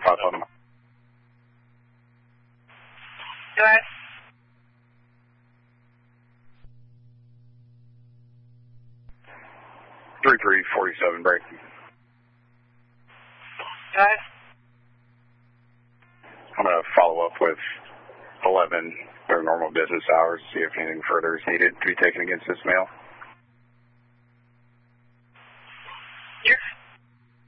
5 on them. Go ahead. Three 47 break. Go ahead. I'm going to follow up with 11, their normal business hours, see if anything further is needed to be taken against this male.